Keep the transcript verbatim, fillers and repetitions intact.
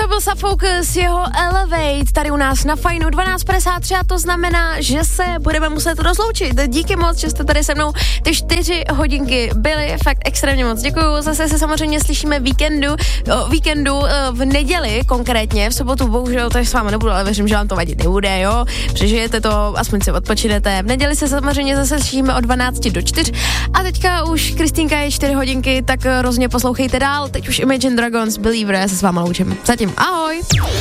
to byl Suffolk z jeho Elevate, tady u nás na Fajnu dvanáct padesát tři a to znamená, že se budeme muset rozloučit. Díky moc, že jste tady se mnou ty čtyři hodinky byly, fakt extrémně moc děkuju. Zase se samozřejmě slyšíme víkendu, o, víkendu v neděli konkrétně, v sobotu bohužel to s vámi nebudu, ale věřím, že vám to vadit nebude, jo. Přežijete to, aspoň si odpočinete. V neděli se samozřejmě zase slyšíme od dvanácti do čtyř a teďka už Kristýnka je čtyři hodinky, tak rozně poslouchejte dál. Teď už Imagine Dragons, Believer, já se s váma loučím. Zatím ahoj.